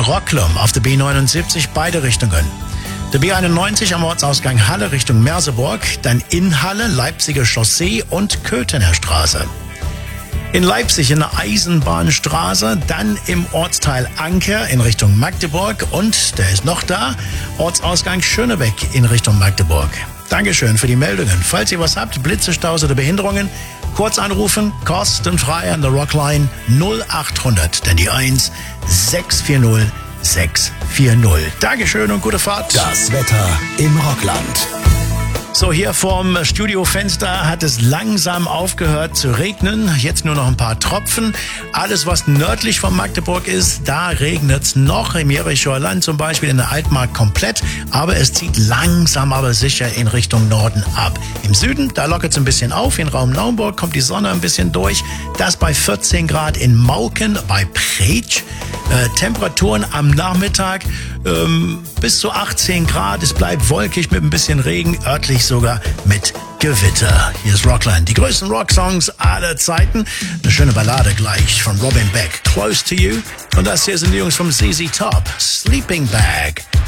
Rocklum auf der B79, beide Richtungen. Der B91 am Ortsausgang Halle Richtung Merseburg, dann in Halle, Leipziger Chaussee und Köthener Straße. In Leipzig in der Eisenbahnstraße, dann im Ortsteil Anker in Richtung Magdeburg und, der ist noch da, Ortsausgang Schönebeck in Richtung Magdeburg. Dankeschön für die Meldungen. Falls ihr was habt, Blitzestaus oder Behinderungen, kurz anrufen, kostenfrei an der Rockline 0800, denn die 1 640 640. Dankeschön und gute Fahrt. Das Wetter im Rockland. So, hier vorm Studiofenster hat es langsam aufgehört zu regnen. Jetzt nur noch ein paar Tropfen. Alles, was nördlich von Magdeburg ist, da regnet's noch. Im Jerichoer Land zum Beispiel, in der Altmark komplett. Aber es zieht langsam, aber sicher in Richtung Norden ab. Im Süden, da lockert's ein bisschen auf. In Raum Naumburg kommt die Sonne ein bisschen durch. Das bei 14 Grad in Mauken, bei Preetsch. Temperaturen am Nachmittag bis zu 18 Grad. Es bleibt wolkig mit ein bisschen Regen, örtlich sogar mit Gewitter. Hier ist Rockland, die größten Rocksongs aller Zeiten. Eine schöne Ballade gleich von Robin Beck, Close to You. Und das hier sind die Jungs vom ZZ Top, Sleeping Bag.